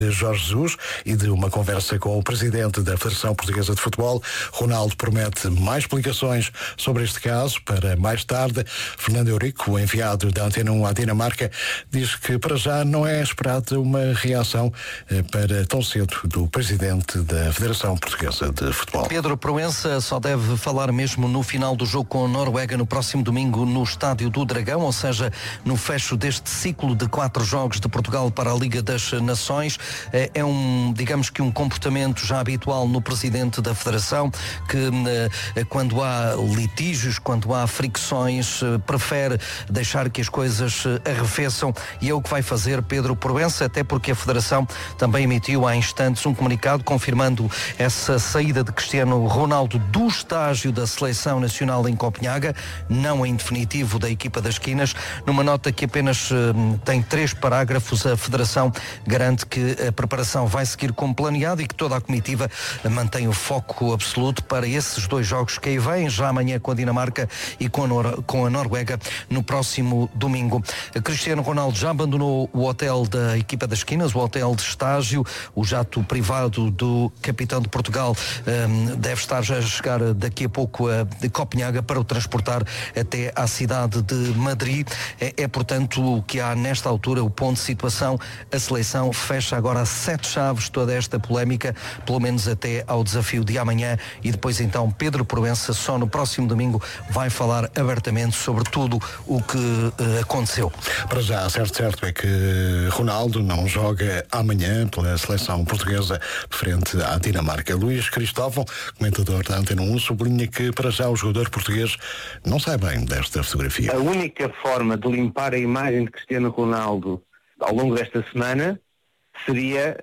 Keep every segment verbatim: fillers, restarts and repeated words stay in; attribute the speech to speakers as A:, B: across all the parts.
A: Jorge Jesus e de uma conversa com o presidente da Federação Portuguesa de Futebol. Ronaldo promete mais explicações sobre este caso para mais tarde. Fernando Eurico, o enviado da Antena um à Dinamarca, diz que para já não é esperada uma reação para tão cedo do presidente da Federação Portuguesa de Futebol.
B: Pedro Proença só deve falar mesmo no final do jogo com a Noruega no próximo domingo no Estádio do Dragão, ou seja, no fecho deste ciclo de quatro jogos de Portugal para a Liga das Nações. É um, digamos que um comportamento já habitual no presidente da Federação, que quando há litígios, quando há fricções, prefere deixar que as coisas arrefeçam, e é o que vai fazer Pedro Proença, até porque a Federação também emitiu há instantes um comunicado confirmando essa saída de Cristiano Ronaldo do estágio da Seleção Nacional em Copenhaga, não em definitivo da equipa das Quinas. Numa nota que apenas uh, tem três parágrafos, a Federação garante que a preparação vai seguir como planeado e que toda a comitiva mantém o foco absoluto para esses dois jogos que aí vêm, já amanhã com a Dinamarca e com a, Nor- com a Noruega no próximo domingo. Cristiano Ronaldo já abandonou o hotel da equipa das Quinas, o hotel de estágio. O jato privado do capitão de Portugal um, deve estar já a chegar daqui a pouco a, de Copenhaga para o transportar até à cidade de Madrid. É, é portanto o que há nesta altura, o ponto de situação. A seleção fecha agora a sete chaves toda esta polémica, pelo menos até ao desafio de amanhã, e depois então Pedro Proença só no próximo domingo vai falar abertamente sobre tudo o que uh, aconteceu.
A: Para já, certo, certo é que Ronaldo não joga amanhã pela seleção portuguesa frente à Dinamarca. Luís Cristóvão, comentador da Antena um, sublinha que para já o jogador português não sai bem desta fotografia.
C: A única forma de limpar a imagem de Cristiano Ronaldo ao longo desta semana seria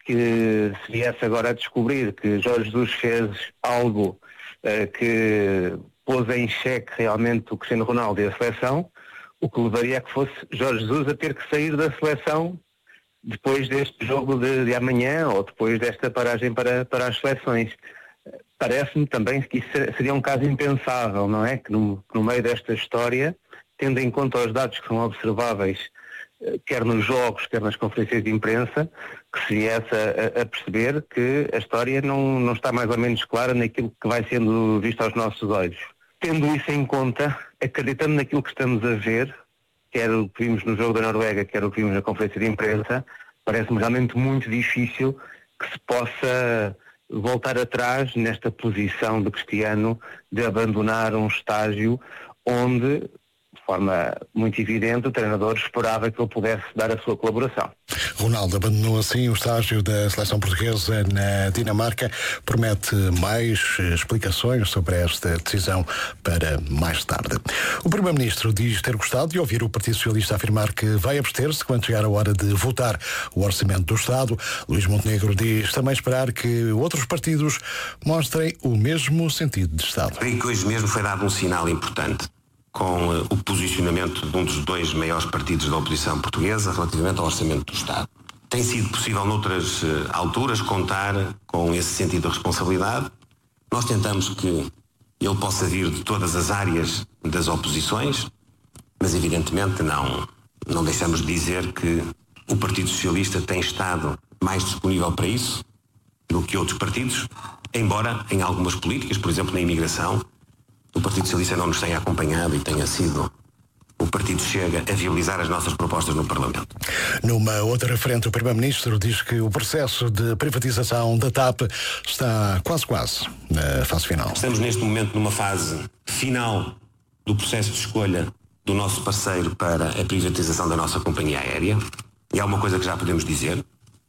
C: que se viesse agora a descobrir que Jorge Jesus fez algo uh, que pôs em xeque realmente o Cristiano Ronaldo e a seleção, o que levaria a que fosse Jorge Jesus a ter que sair da seleção depois deste jogo de, de amanhã ou depois desta paragem para, para as seleções. Parece-me também que isso seria um caso impensável, não é? Que no, que no meio desta história, tendo em conta os dados que são observáveis, quer nos jogos, quer nas conferências de imprensa, que se viesse a, a perceber que a história não, não está mais ou menos clara naquilo que vai sendo visto aos nossos olhos. Tendo isso em conta, acreditando naquilo que estamos a ver, quer o que vimos no jogo da Noruega, quer o que vimos na conferência de imprensa, parece-me realmente muito difícil que se possa voltar atrás nesta posição de Cristiano de abandonar um estágio onde, de forma muito evidente, o treinador esperava que ele pudesse dar a sua colaboração.
A: Ronaldo abandonou assim o estágio da seleção portuguesa na Dinamarca. Promete mais explicações sobre esta decisão para mais tarde. O Primeiro-Ministro diz ter gostado de ouvir o Partido Socialista afirmar que vai abster-se quando chegar a hora de votar o Orçamento do Estado. Luís Montenegro diz também esperar que outros partidos mostrem o mesmo sentido de Estado.
D: Creio que hoje mesmo foi dado um sinal importante com uh, o posicionamento de um dos dois maiores partidos da oposição portuguesa relativamente ao Orçamento do Estado. Tem sido possível noutras uh, alturas contar com esse sentido de responsabilidade. Nós tentamos que ele possa vir de todas as áreas das oposições, mas evidentemente não, não deixamos de dizer que o Partido Socialista tem estado mais disponível para isso do que outros partidos, embora em algumas políticas, por exemplo na imigração, o Partido Socialista não nos tenha acompanhado e tenha sido o Partido Chega a viabilizar as nossas propostas no Parlamento.
A: Numa outra frente, o Primeiro-Ministro diz que o processo de privatização da TAP está quase quase na fase final.
D: Estamos neste momento numa fase final do processo de escolha do nosso parceiro para a privatização da nossa companhia aérea. E há uma coisa que já podemos dizer: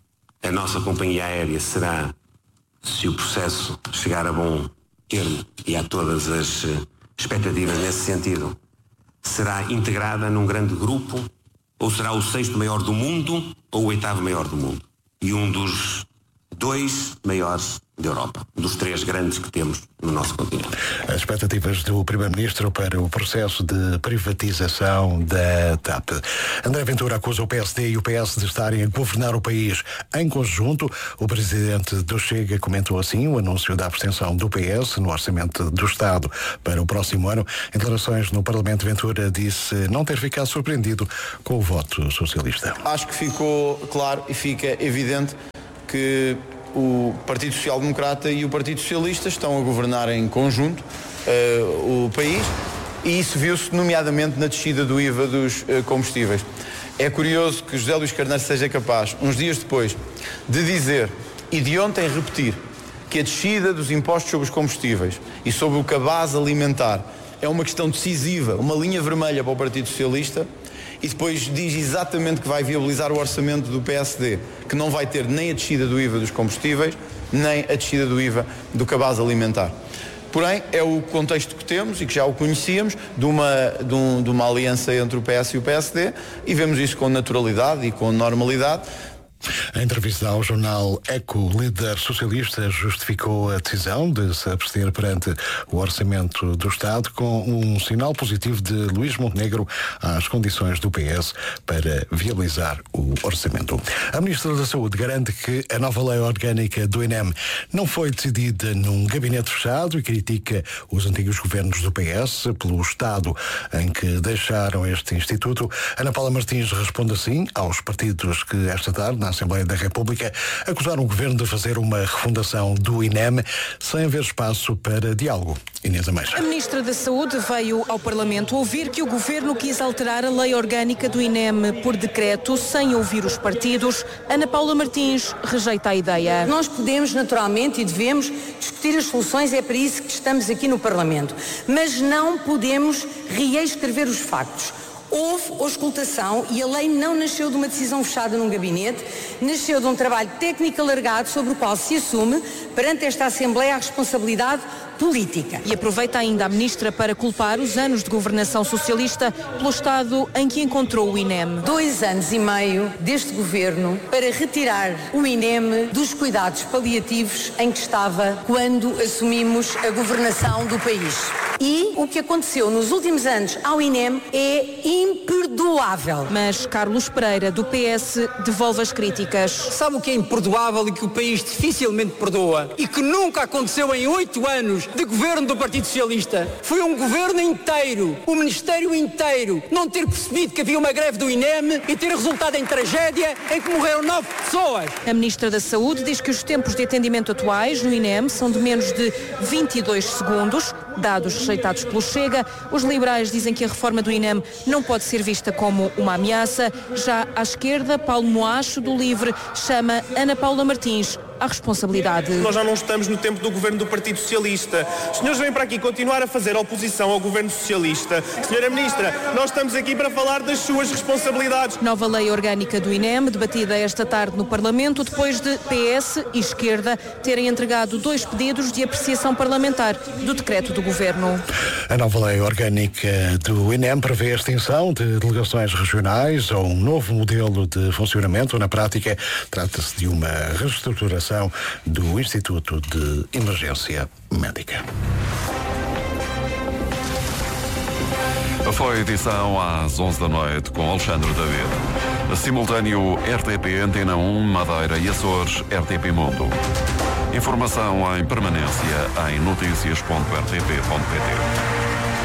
D: a nossa companhia aérea será, se o processo chegar a bom termo e há todas as expectativas nesse sentido, será integrada num grande grupo, ou será o sexto maior do mundo ou o oitavo maior do mundo. E um dos dois maiores da Europa, dos três grandes que temos no nosso continente.
A: As expectativas do Primeiro-Ministro para o processo de privatização da T A P. André Ventura acusa o P S D e o P S de estarem a governar o país em conjunto. O Presidente do Chega comentou assim o anúncio da abstenção do P S no Orçamento do Estado para o próximo ano. Em declarações no Parlamento, Ventura disse não ter ficado surpreendido com o voto socialista.
E: Acho que ficou claro e fica evidente que o Partido Social Democrata e o Partido Socialista estão a governar em conjunto uh, o país, e isso viu-se nomeadamente na descida do I V A dos uh, combustíveis. É curioso que José Luís Carneiro seja capaz, uns dias depois, de dizer e de ontem repetir que a descida dos impostos sobre os combustíveis e sobre o cabaz alimentar é uma questão decisiva, uma linha vermelha para o Partido Socialista, e depois diz exatamente que vai viabilizar o orçamento do P S D, que não vai ter nem a descida do I V A dos combustíveis, nem a descida do I V A do cabaz alimentar. Porém, é o contexto que temos e que já o conhecíamos, de uma, de, um, de uma aliança entre o P S e o P S D, e vemos isso com naturalidade e com normalidade.
A: Em entrevista ao jornal Eco, o líder socialista justificou a decisão de se abster perante o orçamento do Estado com um sinal positivo de Luís Montenegro às condições do P S para viabilizar o orçamento. A Ministra da Saúde garante que a nova lei orgânica do I N E M não foi decidida num gabinete fechado e critica os antigos governos do P S pelo estado em que deixaram este instituto. Ana Paula Martins responde assim aos partidos que esta tarde, na Assembleia da República, acusaram o Governo de fazer uma refundação do I N E M sem haver espaço para diálogo. Inês Ameixa.
F: A Ministra da Saúde veio ao Parlamento ouvir que o Governo quis alterar a lei orgânica do I N E M por decreto, sem ouvir os partidos. Ana Paula Martins rejeita a ideia.
G: Nós podemos, naturalmente, e devemos discutir as soluções, é para isso que estamos aqui no Parlamento. Mas não podemos reescrever os factos. Houve auscultação e a lei não nasceu de uma decisão fechada num gabinete, nasceu de um trabalho técnico alargado sobre o qual se assume, perante esta Assembleia, a responsabilidade política.
F: E aproveita ainda a Ministra para culpar os anos de governação socialista pelo estado em que encontrou o I N E M.
G: Dois anos e meio deste Governo para retirar o I N E M dos cuidados paliativos em que estava quando assumimos a governação do país. E o que aconteceu nos últimos anos ao I N E M é imperdoável.
F: Mas Carlos Pereira, do P S, devolve as críticas.
H: Sabe o que é imperdoável e que o país dificilmente perdoa? E que nunca aconteceu em oito anos de governo do Partido Socialista? Foi um governo inteiro, o Ministério inteiro, não ter percebido que havia uma greve do I N E M e ter resultado em tragédia em que morreram nove pessoas.
F: A Ministra da Saúde diz que os tempos de atendimento atuais no I N E M são de menos de vinte e dois segundos, dados rejeitados pelo Chega. Os liberais dizem que a reforma do I N E M não pode ser vista como uma ameaça. Já à esquerda, Paulo Moacho, do Livre, chama Ana Paula Martins à responsabilidade.
I: Nós já não estamos no tempo do governo do Partido Socialista. Os senhores vêm para aqui continuar a fazer oposição ao governo socialista. Senhora Ministra, nós estamos aqui para falar das suas responsabilidades.
F: Nova lei orgânica do I N E M, debatida esta tarde no Parlamento, depois de P S e esquerda terem entregado dois pedidos de apreciação parlamentar do decreto do governo.
A: A nova lei orgânica do I N E M prevê a extinção de delegações regionais ou um novo modelo de funcionamento. Na prática, trata-se de uma reestruturação do Instituto de Emergência Médica.
J: Foi a edição às onze da noite com Alexandre David. Simultâneo R T P Antena um, Madeira e Açores, R T P Mundo. Informação em permanência em notícias ponto r t p ponto p t.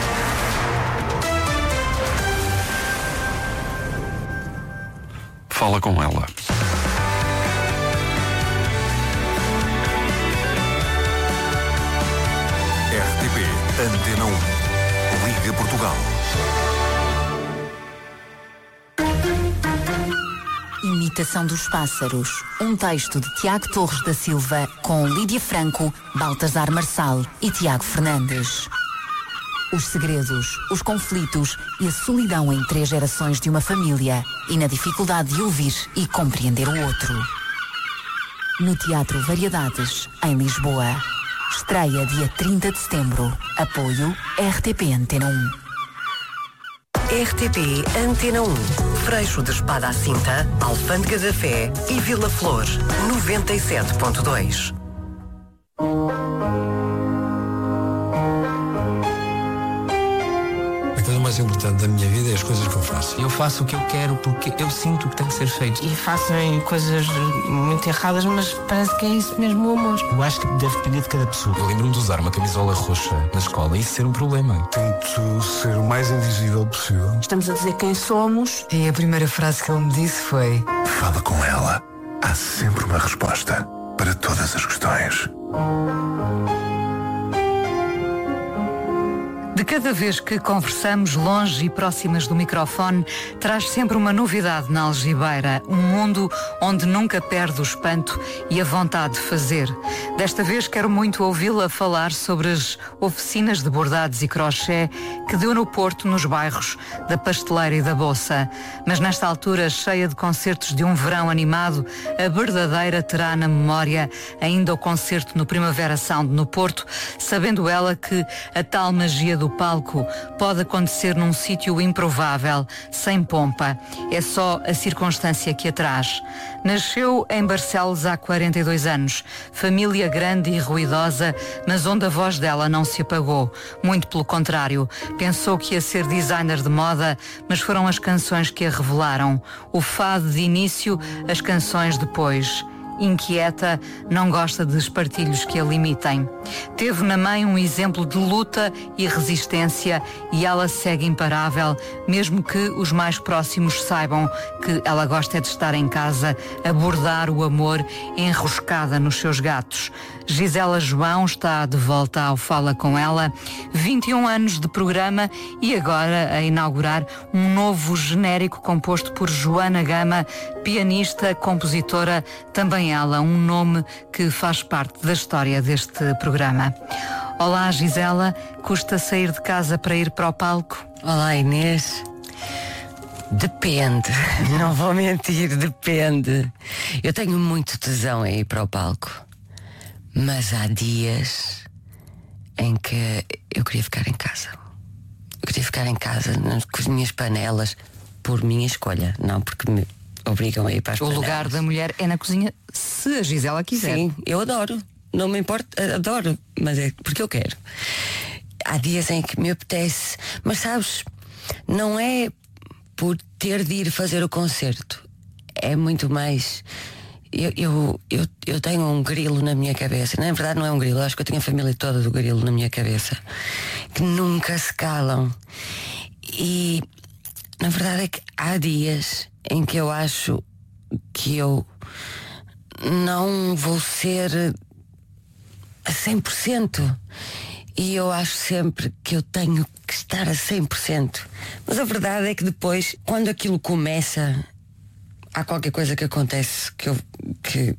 J: Fala com ela.
K: R T P Antena um. Liga Portugal.
L: Imitação dos Pássaros. Um texto de Tiago Torres da Silva com Lídia Franco, Baltasar Marçal e Tiago Fernandes. Os segredos, os conflitos e a solidão em três gerações de uma família e na dificuldade de ouvir e compreender o outro. No Teatro Variedades, em Lisboa. Estreia dia trinta de setembro. Apoio R T P Antena um.
M: R T P Antena um, Freixo de Espada à Cinta, Alfândega da Fé e Vila Flor, noventa e sete ponto dois.
N: A coisa mais importante da minha vida é as coisas que eu faço.
O: Eu faço o que eu quero porque eu sinto que tem que ser feito. E faço coisas muito erradas, mas parece que é isso mesmo o amor.
N: Eu acho que deve depender de cada pessoa. Eu lembro-me de usar uma camisola roxa na escola e isso ser um problema. Tento ser o mais invisível possível.
P: Estamos a dizer quem somos.
Q: E a primeira frase que ele me disse foi:
R: fala com ela. Há sempre uma resposta para todas as questões.
S: De cada vez que conversamos longe e próximas do microfone, traz sempre uma novidade na algibeira, um mundo onde nunca perde o espanto e a vontade de fazer. Desta vez quero muito ouvi-la falar sobre as oficinas de bordados e crochê que deu no Porto, nos bairros da Pasteleira e da Boça. Mas nesta altura, cheia de concertos de um verão animado, a verdadeira terá na memória ainda o concerto no Primavera Sound no Porto, sabendo ela que a tal magia do palco pode acontecer num sítio improvável, sem pompa. É só a circunstância que a traz. Nasceu em Barcelos há quarenta e dois anos. Família grande e ruidosa, mas onde a voz dela não se apagou. Muito pelo contrário. Pensou que ia ser designer de moda, mas foram as canções que a revelaram. O fado de início, as canções depois. Inquieta, não gosta de espartilhos que a limitem. Teve na mãe um exemplo de luta e resistência e ela segue imparável, mesmo que os mais próximos saibam que ela gosta de estar em casa, a bordar o amor enroscada nos seus gatos. Gisela João está de volta ao Fala Com Ela, vinte e um anos de programa e agora a inaugurar um novo genérico composto por Joana Gama, pianista, compositora, também ela, um nome que faz parte da história deste programa. Olá Gisela, custa sair de casa para ir para o palco?
T: Olá Inês. Depende, não vou mentir, depende. Eu tenho muito tesão em ir para o palco. Mas há dias em que eu queria ficar em casa. Eu queria ficar em casa com as minhas panelas, por minha escolha, não porque me obrigam a ir para as
S: o
T: panelas.
S: O lugar da mulher é na cozinha, se a Gisela quiser.
T: Sim, eu adoro. Não me importa, adoro, mas é porque eu quero. Há dias em que me apetece, mas sabes, não é por ter de ir fazer o concerto. É muito mais... Eu, eu, eu, eu tenho um grilo na minha cabeça. Na verdade não é um grilo, eu acho que eu tenho a família toda do grilo na minha cabeça, que nunca se calam. E na verdade é que há dias em que eu acho que eu não vou ser a cem por cento. E eu acho sempre que eu tenho que estar a cem por cento. Mas a verdade é que depois, quando aquilo começa, há qualquer coisa que acontece que eu... que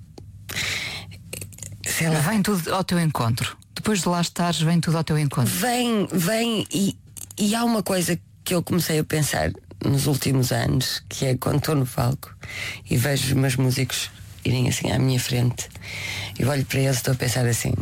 T: sei lá.
S: Vem tudo ao teu encontro. Depois de lá estares, vem tudo ao teu encontro.
T: Vem, vem e, e há uma coisa que eu comecei a pensar nos últimos anos, que é quando estou no palco e vejo os meus músicos irem assim à minha frente e olho para eles e estou a pensar assim: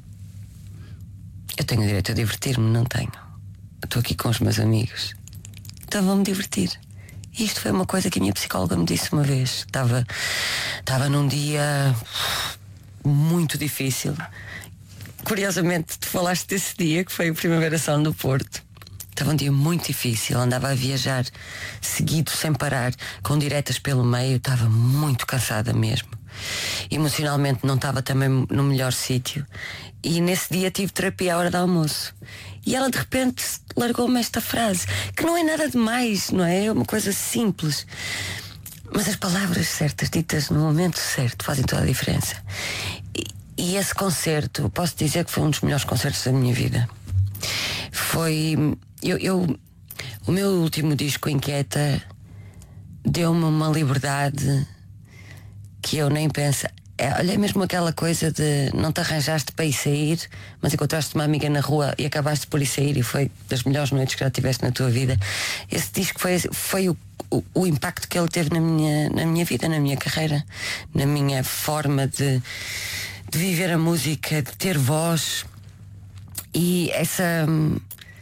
T: eu tenho direito a divertir-me, não tenho. Estou aqui com os meus amigos, então vou-me divertir. E isto foi uma coisa que a minha psicóloga me disse uma vez. Estava, estava num dia muito difícil. Curiosamente, tu falaste desse dia, que foi o Primavera Sound do Porto. Estava um dia muito difícil, andava a viajar seguido, sem parar, com diretas pelo meio, estava muito cansada mesmo. Emocionalmente não estava também no melhor sítio. E nesse dia tive terapia à hora do almoço. E ela de repente largou-me esta frase, que não é nada demais, não é? É uma coisa simples. Mas as palavras certas, ditas no momento certo, fazem toda a diferença. E, e esse concerto, posso dizer que foi um dos melhores concertos da minha vida. Foi... Eu, eu, o meu último disco, Inquieta, deu-me uma liberdade que eu nem penso. É, olha, é mesmo aquela coisa de não te arranjaste para ir sair, mas encontraste uma amiga na rua e acabaste por ir sair e foi das melhores noites que já tiveste na tua vida. Esse disco foi, foi o, o, o impacto que ele teve na minha, na minha vida, na minha carreira, na minha forma de, de viver a música, de ter voz. E essa...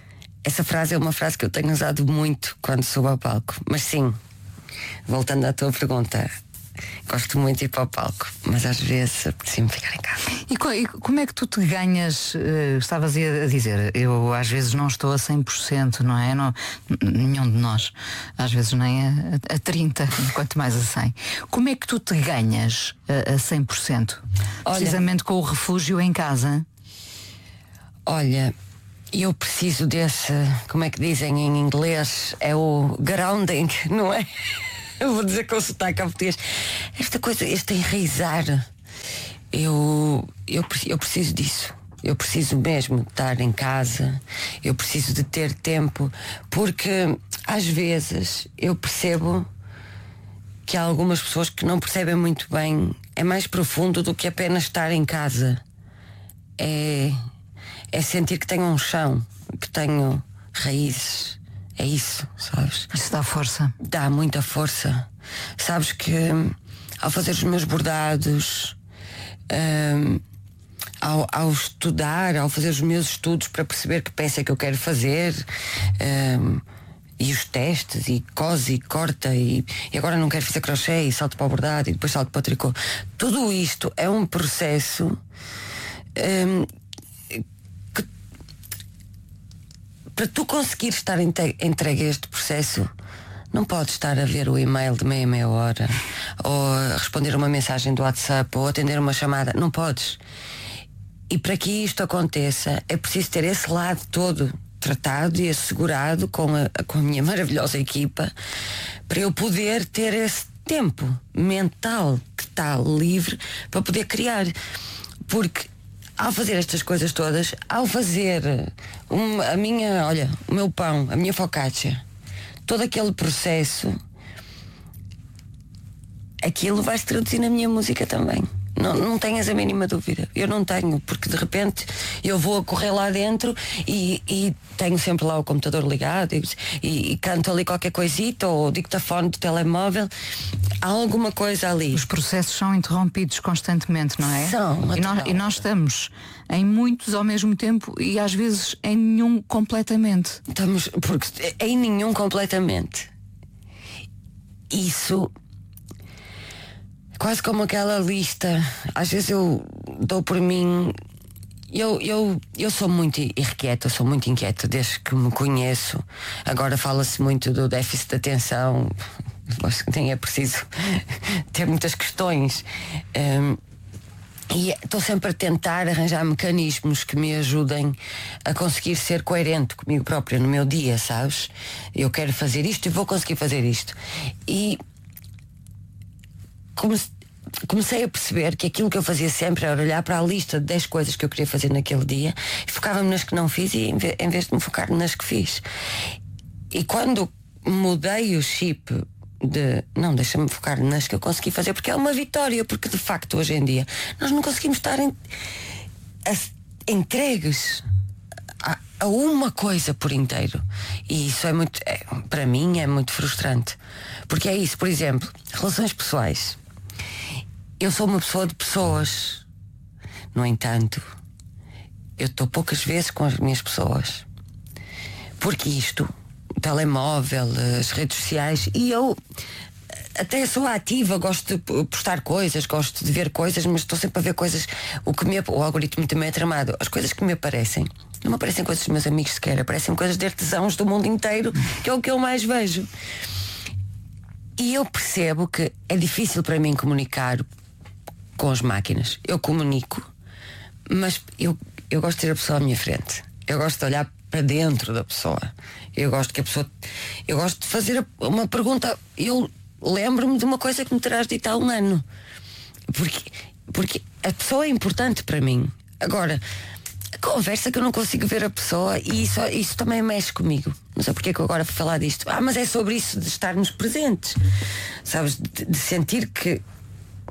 T: essa frase é uma frase que eu tenho usado muito quando subo ao palco. Mas sim, voltando à tua pergunta, gosto muito de ir para o palco, mas às vezes preciso ficar em casa.
S: E, co e como é que tu te ganhas? Uh, estavas a dizer, eu às vezes não estou a cem por cento, não é? Não, nenhum de nós, às vezes nem a, a trinta, quanto mais a cem. Como é que tu te ganhas a, a cem por cento? Olha, precisamente com o refúgio em casa?
T: Olha, eu preciso desse, como é que dizem em inglês, é o grounding, não é? Eu vou dizer com o sotaque ao português. Esta coisa, este enraizar, eu, eu, eu preciso disso. Eu preciso mesmo de estar em casa. Eu preciso de ter tempo. Porque às vezes eu percebo que há algumas pessoas que não percebem muito bem. É mais profundo do que apenas estar em casa. É, é sentir que tenho um chão, que tenho raízes. É isso, sabes?
S: Isso dá força.
T: Dá muita força. Sabes que ao fazer os meus bordados, um, ao, ao estudar, ao fazer os meus estudos para perceber que peça é que eu quero fazer, um, e os testes, e cose, e corta, e, e agora não quero fazer crochê, e salto para o bordado, e depois salto para o tricô. Tudo isto é um processo um, para tu conseguires estar entregue a este processo, não podes estar a ver o e-mail de meia meia hora, ou a responder uma mensagem do WhatsApp, ou atender uma chamada. Não podes. E para que isto aconteça, é preciso ter esse lado todo tratado e assegurado com a, com a minha maravilhosa equipa, para eu poder ter esse tempo mental que está livre para poder criar. Porque ao fazer estas coisas todas, ao fazer uma, a minha, olha, o meu pão, a minha focaccia, todo aquele processo, aquilo vai se traduzir na minha música também. Não, não tenhas a mínima dúvida. Eu não tenho, porque de repente eu vou a correr lá dentro e, e tenho sempre lá o computador ligado e, e, e canto ali qualquer coisita, ou o dictafone do telemóvel. Há alguma coisa ali.
S: Os processos são interrompidos constantemente, não é?
T: São.
S: E nós, e nós estamos em muitos ao mesmo tempo e às vezes em nenhum completamente.
T: Estamos, porque em nenhum completamente. Isso... Quase como aquela lista. Às vezes eu dou por mim. Eu, eu, eu sou muito irrequieta, sou muito inquieta desde que me conheço. Agora fala-se muito do déficit de atenção. Acho que nem é preciso ter muitas questões. Um, e estou sempre a tentar arranjar mecanismos que me ajudem a conseguir ser coerente comigo própria no meu dia, sabes? Eu quero fazer isto e vou conseguir fazer isto. E comecei a perceber que aquilo que eu fazia sempre era olhar para a lista de dez coisas que eu queria fazer naquele dia e focava-me nas que não fiz, e em vez de me focar nas que fiz. E quando mudei o chip de não, deixa-me focar nas que eu consegui fazer, porque é uma vitória, porque de facto hoje em dia nós não conseguimos estar em, a, entregues a, a uma coisa por inteiro, e isso é muito, é, para mim é muito frustrante, porque é isso. Por exemplo, relações pessoais. Eu sou uma pessoa de pessoas. No entanto, eu estou poucas vezes com as minhas pessoas. Porque isto, o telemóvel, as redes sociais, e eu até sou ativa, gosto de postar coisas, gosto de ver coisas, mas estou sempre a ver coisas. O que me, o algoritmo também é tramado. As coisas que me aparecem, não me aparecem coisas dos meus amigos sequer, aparecem coisas de artesãos do mundo inteiro, que é o que eu mais vejo. E eu percebo que é difícil para mim comunicar com as máquinas. Eu comunico, mas eu, eu gosto de ter a pessoa à minha frente. Eu gosto de olhar para dentro da pessoa. Eu gosto que a pessoa... Eu gosto de fazer uma pergunta. Eu lembro-me de uma coisa que me terás dito há um ano. Porque, porque a pessoa é importante para mim. Agora, a conversa que eu não consigo ver a pessoa, e isso, isso também mexe comigo. Não sei porque é que eu agora vou falar disto. Ah, mas é sobre isso de estarmos presentes. Sabes? De, de sentir que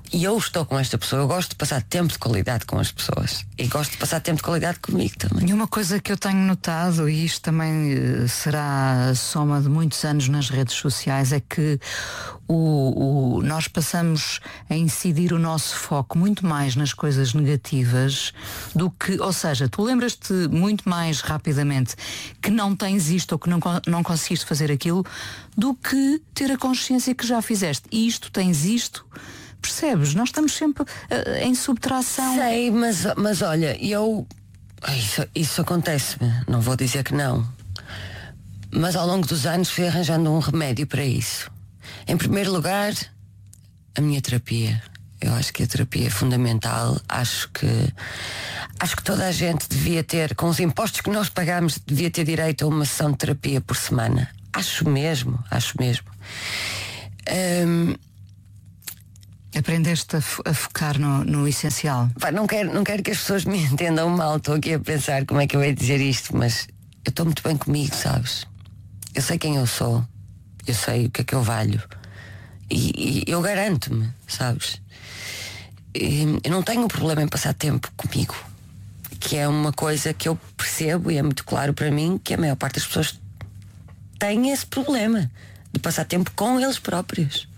T: E eu estou com esta pessoa, eu gosto de passar tempo de qualidade com as pessoas. E gosto de passar tempo de qualidade comigo também.
S: E uma coisa que eu tenho notado, e isto também uh, será a soma de muitos anos nas redes sociais, é que o, o, nós passamos a incidir o nosso foco muito mais nas coisas negativas do que, ou seja, tu lembras-te muito mais rapidamente que não tens isto ou que não, não conseguiste fazer aquilo do que ter a consciência que já fizeste. Isto, tens isto. Percebes? Nós estamos sempre uh, em subtração.
T: Sei, mas, mas olha, eu... Isso, isso acontece-me, não vou dizer que não. Mas ao longo dos anos fui arranjando um remédio para isso. Em primeiro lugar, a minha terapia. Eu acho que a terapia é fundamental. Acho que acho que toda a gente devia ter, com os impostos que nós pagamos, devia ter direito a uma sessão de terapia por semana. Acho mesmo, acho mesmo. Um,
S: Aprendeste a, fo- a focar no, no essencial.
T: Pá, não quero, não quero que as pessoas me entendam mal. Estou aqui a pensar como é que eu hei de dizer isto, mas eu estou muito bem comigo, sabes? Eu sei quem eu sou. Eu sei o que é que eu valho. E, e eu garanto-me, sabes? E eu não tenho problema em passar tempo comigo, que é uma coisa que eu percebo e é muito claro para mim que a maior parte das pessoas tem esse problema de passar tempo com eles próprios.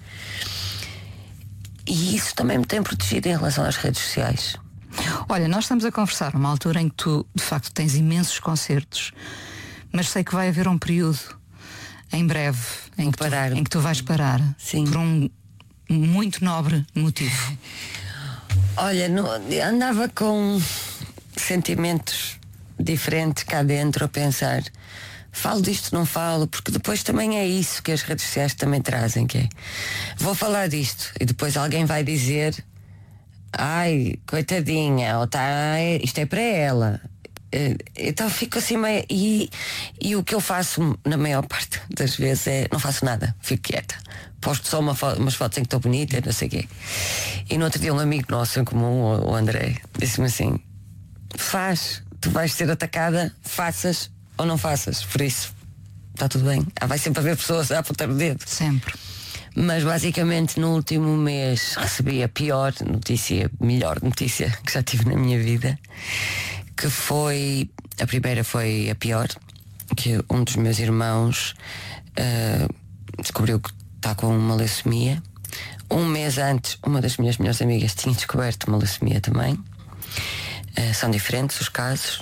T: E isso também me tem protegido em relação às redes sociais.
S: Olha, nós estamos a conversar numa altura em que tu, de facto, tens imensos concertos, mas sei que vai haver um período em breve em, que tu, em que tu vais parar.
T: Sim.
S: Por um muito nobre motivo.
T: Olha, no, andava com sentimentos diferentes cá dentro a pensar, falo disto, não falo, porque depois também é isso que as redes sociais também trazem, que é, vou falar disto e depois alguém vai dizer, ai, coitadinha, ou tá, isto é para ela. Então fico assim meio, e, e o que eu faço na maior parte das vezes é não faço nada, fico quieta, posto só uma fo- umas fotos em que estou bonita, não sei o quê. E no outro dia um amigo nosso em comum, o André, disse-me assim, faz, tu vais ser atacada, faças ou não faças, por isso está tudo bem. Ah, vai sempre haver pessoas a apontar o dedo.
S: Sempre.
T: Mas basicamente no último mês recebi a pior notícia, melhor notícia que já tive na minha vida, que foi, a primeira foi a pior, que um dos meus irmãos uh, descobriu que está com uma leucemia. Um mês antes, uma das minhas melhores amigas tinha descoberto uma leucemia também. Uh, são diferentes os casos.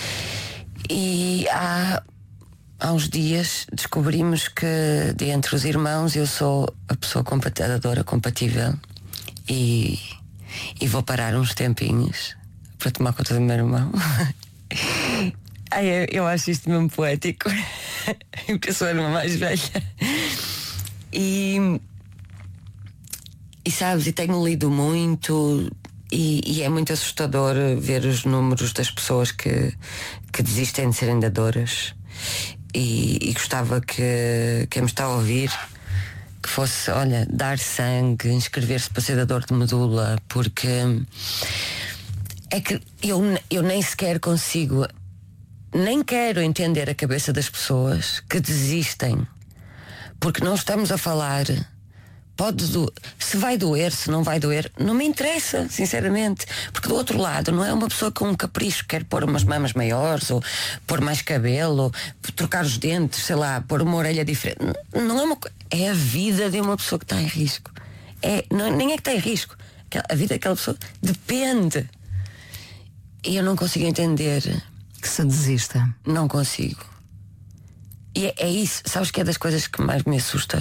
T: E há, há uns dias descobrimos que de entre os irmãos eu sou a pessoa compat- a dadora compatível e, e vou parar uns tempinhos para tomar conta do meu irmão. Ai, eu, eu acho isto mesmo poético. Porque eu sou a irmã mais velha. E, e sabes, e tenho lido muito e, e é muito assustador ver os números das pessoas que, que desistem de serem dadoras. E, e gostava que quem me está a ouvir que fosse, olha, dar sangue, inscrever-se para ser dador de medula, porque é que eu, eu nem sequer consigo, nem quero entender a cabeça das pessoas que desistem, porque não estamos a falar, pode do, se vai doer, se não vai doer, não me interessa, sinceramente, porque do outro lado não é uma pessoa com um capricho, quer pôr umas mamas maiores, ou pôr mais cabelo, ou trocar os dentes, sei lá, pôr uma orelha diferente, não é uma coisa, é a vida de uma pessoa que está em risco, é, não, nem é que está em risco, a vida daquela pessoa depende. E eu não consigo entender
S: que se desista.
T: Não consigo. E é, é isso, sabes que é das coisas que mais me assusta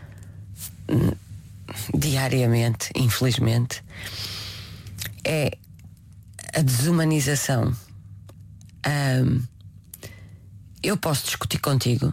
T: diariamente, infelizmente, é a desumanização. Um, eu posso discutir contigo.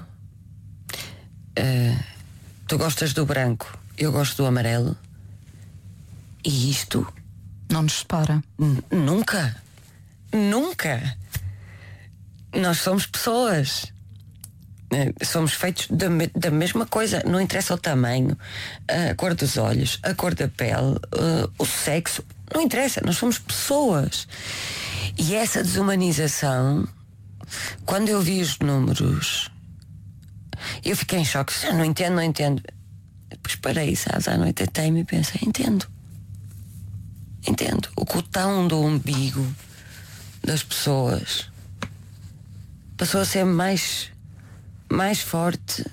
T: Uh, tu gostas do branco, eu gosto do amarelo. E isto
S: não nos separa.
T: N- nunca. Nunca. Nós somos pessoas. Somos feitos da, me- da mesma coisa. Não interessa o tamanho, a cor dos olhos, a cor da pele, uh, o sexo. Não interessa, nós somos pessoas. E essa desumanização, quando eu vi os números, eu fiquei em choque. Eu não entendo, não entendo. Depois parei, sabes, à noite até me pensei, entendo. entendo, o cotão do umbigo das pessoas passou a ser mais, mais forte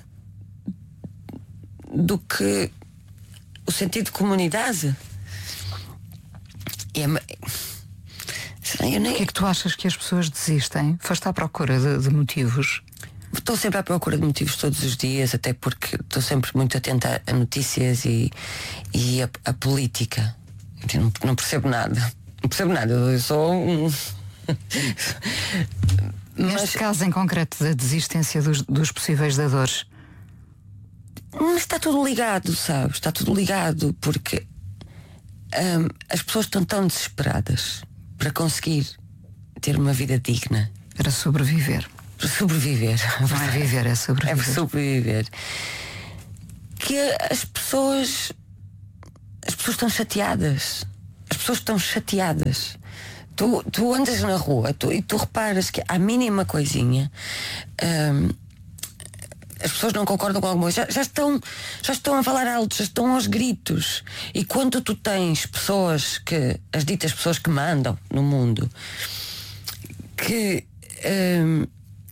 T: do que o sentido de comunidade. E é, eu nem...
S: O que é que tu achas que as pessoas desistem? Foste à procura de, de motivos?
T: Estou sempre à procura de motivos todos os dias, até porque estou sempre muito atenta a notícias e, e a, a política. Eu não, não percebo nada. Não percebo nada. Eu sou um...
S: Neste Mas... caso em concreto da desistência dos, dos possíveis dadores.
T: Mas está tudo ligado, sabes? Está tudo ligado, porque hum, as pessoas estão tão desesperadas para conseguir ter uma vida digna.
S: Para sobreviver.
T: Para sobreviver.
S: Não é viver, é sobreviver.
T: É para sobreviver. Que as pessoas... As pessoas estão chateadas. As pessoas estão chateadas. Tu, tu andas na rua tu, e tu reparas que a mínima coisinha... Hum, as pessoas não concordam com alguma coisa, já, já, estão, já estão a falar alto, já estão aos gritos. E quando tu tens pessoas que, as ditas pessoas que mandam no mundo, que hum,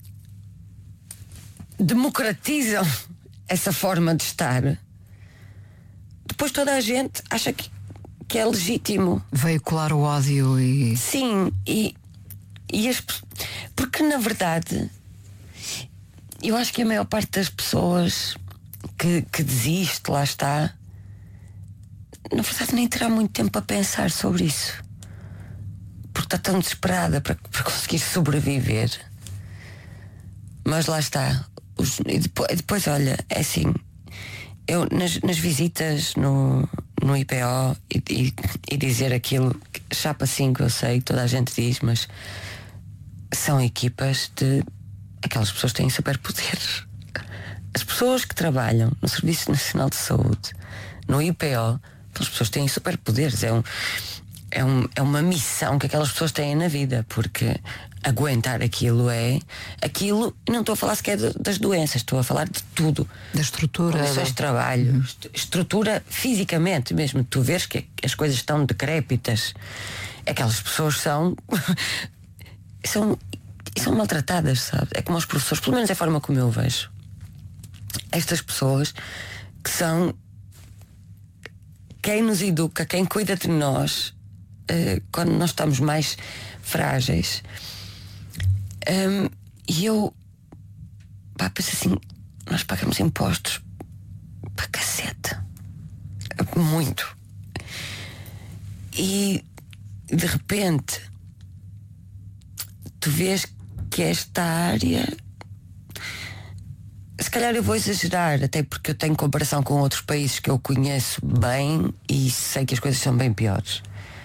T: democratizam essa forma de estar, depois toda a gente acha que, que é legítimo
S: veicular o ódio e...
T: Sim, e, e as, porque na verdade eu acho que a maior parte das pessoas que, que desiste, lá está, na verdade nem terá muito tempo para pensar sobre isso, porque está tão desesperada para, para conseguir sobreviver. Mas lá está. Os, e depois, depois, olha, é assim, eu nas, nas visitas no, no I P O e, e, e dizer aquilo, chapa cinco, eu sei, toda a gente diz, mas são equipas de... Aquelas pessoas têm superpoderes. As pessoas que trabalham no Serviço Nacional de Saúde, no I P O, aquelas pessoas têm superpoderes. É, um, é, um, é uma missão que aquelas pessoas têm na vida, porque aguentar aquilo é aquilo, e não estou a falar sequer das doenças, estou a falar de tudo.
S: Da estrutura.
T: Condições de trabalho, uhum. Estrutura fisicamente mesmo. Tu vês que as coisas estão decrépitas. Aquelas pessoas são são são maltratadas, sabe? É como os professores, pelo menos é a forma como eu vejo. Estas pessoas que são quem nos educa, quem cuida de nós uh, quando nós estamos mais frágeis. Um, e eu pá, penso assim, nós pagamos impostos para cacete. Muito. E de repente tu vês que esta área, se calhar eu vou exagerar, até porque eu tenho comparação com outros países que eu conheço bem e sei que as coisas são bem piores,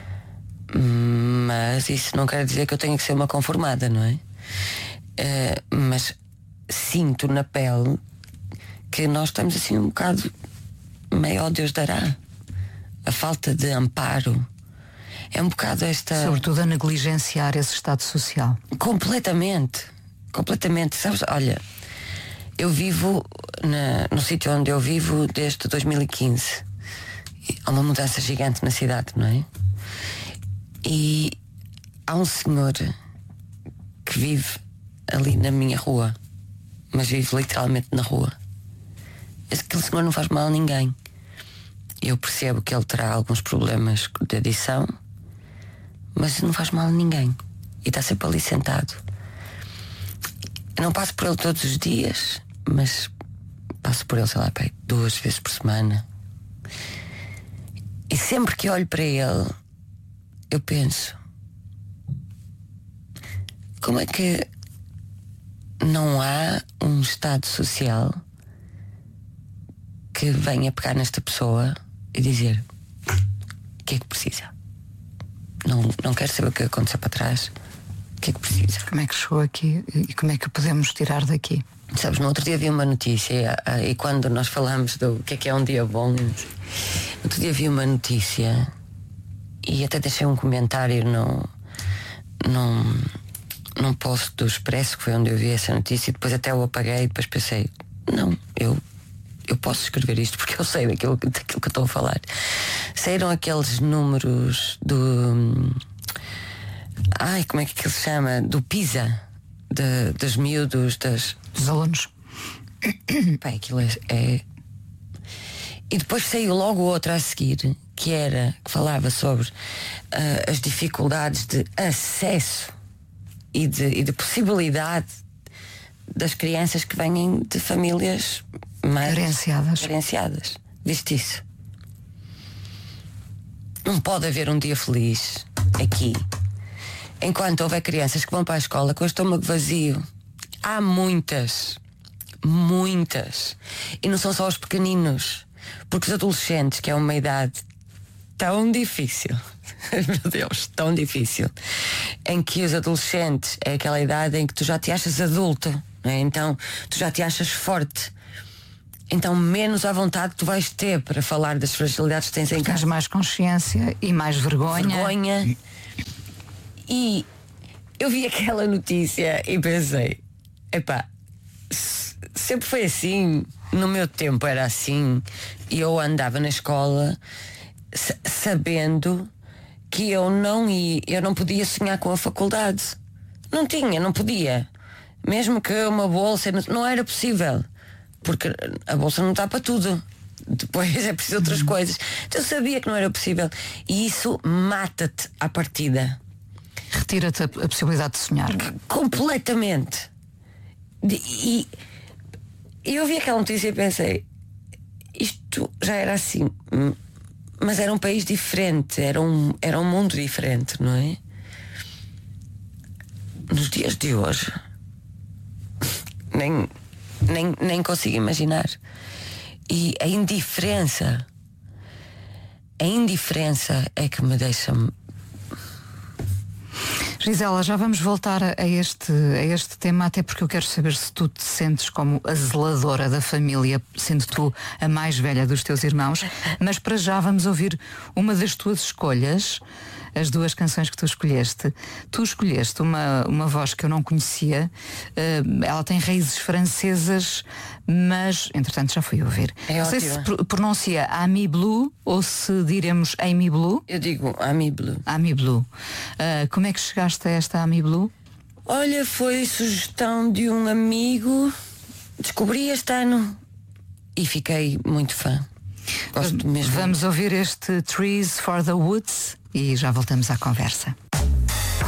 T: mas isso não quer dizer que eu tenha que ser uma conformada, não é? Uh, mas sinto na pele que nós estamos assim um bocado meio ao Deus dará. A falta de amparo é um bocado esta...
S: Sobretudo a negligenciar esse estado social.
T: Completamente. Completamente. Sabes, olha, eu vivo na, no sítio onde eu vivo desde dois mil e quinze. Há uma mudança gigante na cidade, não é? E há um senhor que vive ali na minha rua, mas vive literalmente na rua. Aquele senhor não faz mal a ninguém. Eu percebo que ele terá alguns problemas de adição, mas não faz mal a ninguém. E está sempre ali sentado. Eu não passo por ele todos os dias, mas passo por ele, sei lá, duas vezes por semana. E sempre que olho para ele, eu penso: como é que não há um Estado social que venha pegar nesta pessoa e dizer o que é que precisa? Não, não quero saber o que aconteceu para trás. O que é que precisa?
S: Como é que chegou aqui e como é que o podemos tirar daqui?
T: Sabes, no outro dia vi uma notícia, e quando nós falamos do que é que é um dia bom, no outro dia vi uma notícia e até deixei um comentário no, num, num post do Expresso, que foi onde eu vi essa notícia, e depois até o apaguei e depois pensei, não, eu eu posso escrever isto porque eu sei daquilo, daquilo que eu estou a falar. Saíram aqueles números do... Ai, como é que ele se chama? Do PISA, de, dos miúdos, das...
S: dos alunos.
T: Bem, aquilo é, é... E depois saiu logo outra a seguir, que era, que falava sobre uh, as dificuldades de acesso e de, e de possibilidade das crianças que vêm de famílias mais
S: carenciadas.
T: carenciadas. Viste isso? Não pode haver um dia feliz aqui enquanto houver crianças que vão para a escola com o estômago vazio. Há muitas, muitas. E não são só os pequeninos, porque os adolescentes, que é uma idade tão difícil, meu Deus, tão difícil, em que os adolescentes é aquela idade em que tu já te achas adulto, não é? Então tu já te achas forte, então menos à vontade tu vais ter para falar das fragilidades que tens em casa.
S: Tens mais consciência e mais vergonha.
T: Vergonha. E eu vi aquela notícia e pensei, epá, sempre foi assim, no meu tempo era assim, e eu andava na escola sabendo que eu não ia, eu não podia sonhar com a faculdade. Não tinha, não podia. Mesmo que uma bolsa, não era possível. Porque a bolsa não está para tudo. Depois é preciso outras hum. coisas. Então eu sabia que não era possível. E isso mata-te à partida.
S: Retira-te a, a possibilidade de sonhar.
T: Completamente. E, e eu vi aquela notícia e pensei, isto já era assim, mas era um país diferente, era um, era um mundo diferente, não é? Nos dias de hoje nem, nem, nem consigo imaginar. E a indiferença a indiferença é que me deixa.
S: Gisela, já vamos voltar a este, a este tema, até porque eu quero saber se tu te sentes como a zeladora da família, sendo tu a mais velha dos teus irmãos. Mas para já vamos ouvir uma das tuas escolhas, as duas canções que tu escolheste. Tu escolheste uma, uma voz que eu não conhecia, uh, ela tem raízes francesas, mas entretanto já fui ouvir.
T: É
S: não sei
T: ótima.
S: se pr- pronuncia Ami Blue ou se diremos Amy Blue.
T: Eu digo Ami Blue.
S: Ami Blue. Uh, como é que chegaste a esta Ami Blue?
T: Olha, foi sugestão de um amigo. Descobri este ano e fiquei muito fã. Gosto mesmo.
S: Vamos ouvir este Trees for the Woods e já voltamos à conversa.